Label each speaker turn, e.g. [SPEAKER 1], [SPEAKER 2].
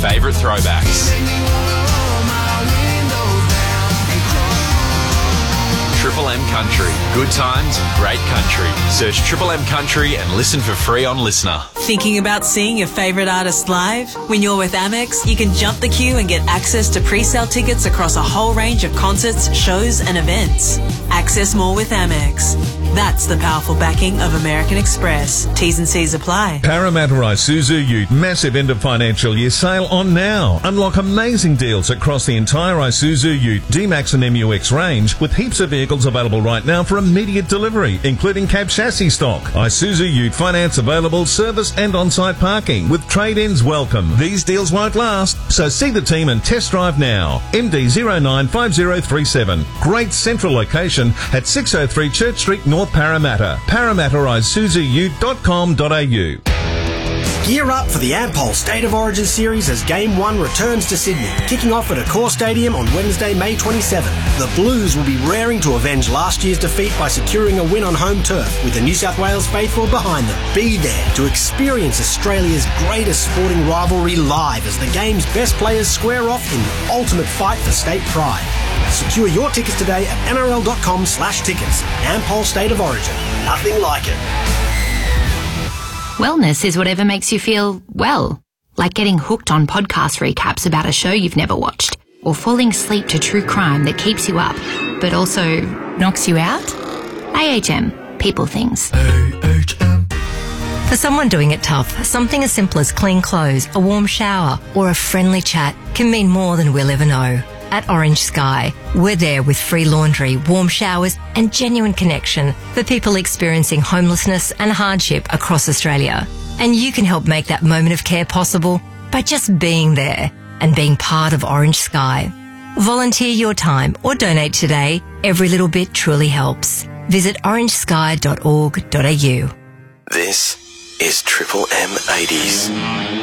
[SPEAKER 1] favourite throwbacks. Triple M Country. Good times, great country. Search Triple M Country and listen for free on Listener.
[SPEAKER 2] Thinking about seeing your favourite artist live? When you're with Amex, you can jump the queue and get access to pre-sale tickets across a whole range of concerts, shows and events. Access more with Amex. That's the powerful backing of American Express. T's and C's apply.
[SPEAKER 3] Parramatta Isuzu Ute massive end of financial year sale on now. Unlock amazing deals across the entire Isuzu Ute, D-Max and MUX range with heaps of vehicles available right now for immediate delivery, including cab chassis stock. Isuzu Ute finance available, service and on-site parking with trade-ins welcome. These deals won't last, so see the team and test drive now. MD095037. Great central location at 603 Church Street, North Parramatta. ParramattaIsuzuUte.com.au.
[SPEAKER 4] Gear up for the Ampol State of Origin Series as Game 1 returns to Sydney, kicking off at Accor Stadium on Wednesday, May 27. The Blues will be raring to avenge last year's defeat by securing a win on home turf, with the New South Wales faithful behind them. Be there to experience Australia's greatest sporting rivalry live as the game's best players square off in the ultimate fight for state pride. Secure your tickets today at nrl.com/tickets. Ampol State of Origin. Nothing like it.
[SPEAKER 5] Wellness is whatever makes you feel well, like getting hooked on podcast recaps about a show you've never watched, or falling asleep to true crime that keeps you up, but also knocks you out. AHM, people things.
[SPEAKER 6] AHM. For someone doing it tough, something as simple as clean clothes, a warm shower, or a friendly chat can mean more than we'll ever know. At Orange Sky, we're there with free laundry, warm showers and genuine connection for people experiencing homelessness and hardship across Australia. And you can help make that moment of care possible by just being there and being part of Orange Sky. Volunteer your time or donate today. Every little bit truly helps. Visit orangesky.org.au.
[SPEAKER 7] This is Triple M 80s.